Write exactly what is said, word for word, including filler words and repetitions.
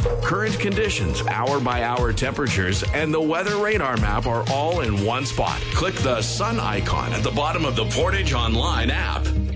Current conditions, hour-by-hour temperatures, and the weather radar map are all in one spot. Click the sun icon at the bottom of the Portage Online app.